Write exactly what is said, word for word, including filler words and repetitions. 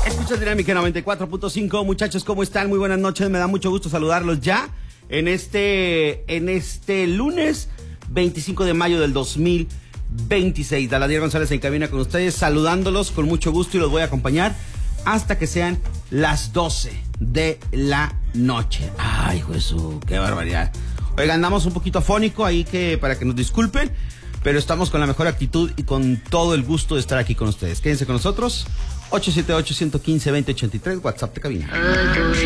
Escucha Dinámica noventa y cuatro punto cinco, muchachos, ¿cómo están? Muy buenas noches, me da mucho gusto saludarlos ya en este, en este lunes veinticinco de mayo del dos mil veintiséis. Daladier González en cabina con ustedes, saludándolos con mucho gusto y los voy a acompañar hasta que sean las doce de la noche. Ay, Jesús, qué barbaridad. Oiga, andamos un poquito afónico ahí que para que nos disculpen, pero estamos con la mejor actitud y con todo el gusto de estar aquí con ustedes. Quédense con nosotros. ocho siete ocho, uno uno cinco, dos cero dos tres, WhatsApp de cabina.